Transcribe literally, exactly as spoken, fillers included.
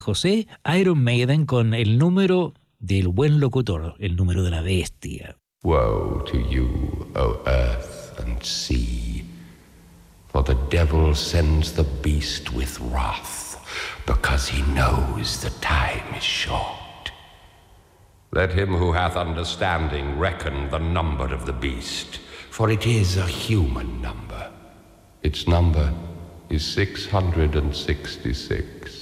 José, Iron Maiden con el número del buen locutor, el número de la bestia. Woe to you, O earth and sea, for the devil sends the beast with wrath, because he knows the time is short. Let him who hath understanding reckon the number of the beast, for it is a human number. Its number is six hundred sixty-six.